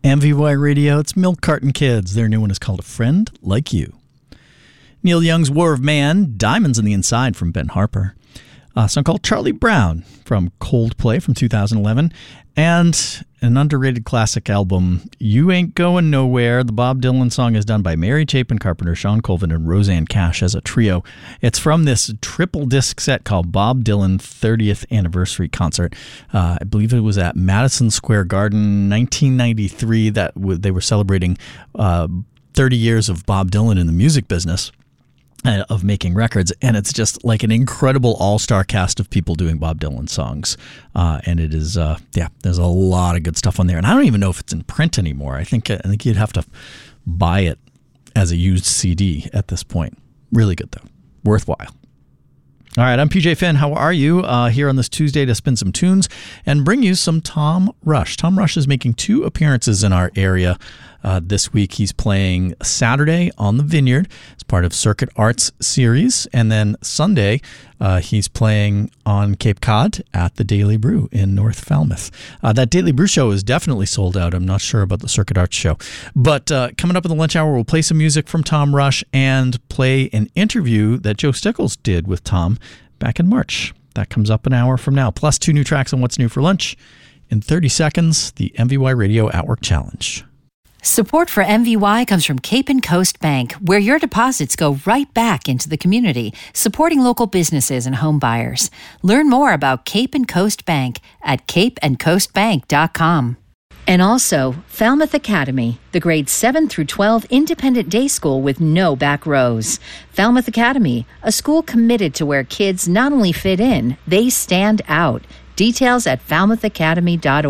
MVY Radio, it's Milk Carton Kids. Their new one is called A Friend Like You. Neil Young's War of Man, Diamonds in the Inside from Ben Harper. A song called Charlie Brown from Coldplay from 2011. And an underrated classic album, You Ain't Going Nowhere. The Bob Dylan song is done by Mary Chapin Carpenter, Sean Colvin, and Roseanne Cash as a trio. It's from this triple disc set called Bob Dylan 30th Anniversary Concert. I believe it was at Madison Square Garden, 1993, that they were celebrating 30 years of Bob Dylan in the music business, of making records, and it's just like an incredible all-star cast of people doing Bob Dylan songs, and it is there's a lot of good stuff on there, and I don't even know if it's in print anymore. I think you'd have to buy it as a used CD at this point. Really good though, worthwhile. All right, I'm PJ Finn. How are you? Here on this Tuesday to spin some tunes and bring you some Tom Rush. Tom Rush is making 2 appearances in our area this week. He's playing Saturday on the Vineyard as part of Circuit Arts Series. And then Sunday, he's playing on Cape Cod at the Daily Brew in North Falmouth. That Daily Brew show is definitely sold out. I'm not sure about the Circuit Arts show. But coming up in the lunch hour, we'll play some music from Tom Rush and play an interview that Joe Stickles did with Tom back in March. That comes up an hour from now. Plus 2 new tracks on What's New for Lunch. In 30 seconds, the MVY Radio Outwork Challenge. Support for MVY comes from Cape and Coast Bank, where your deposits go right back into the community, supporting local businesses and home buyers. Learn more about Cape and Coast Bank at capeandcoastbank.com. And also, Falmouth Academy, the grades 7 through 12 independent day school with no back rows. Falmouth Academy, a school committed to where kids not only fit in, they stand out. Details at falmouthacademy.org.